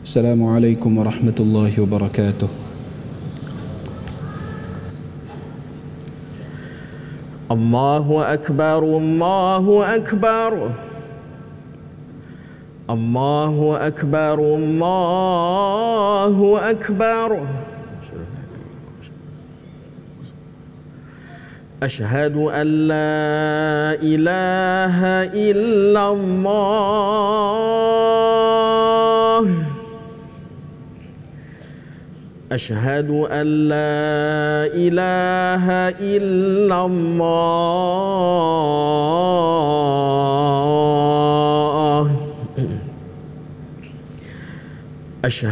السلام عليكم ورحمة الله وبركاته. الله أكبر الله أكبر الله أكبر الله أكبر. أشهد أن لا إله إلا الله. أشهد أن لا إله إلا الله. أشهد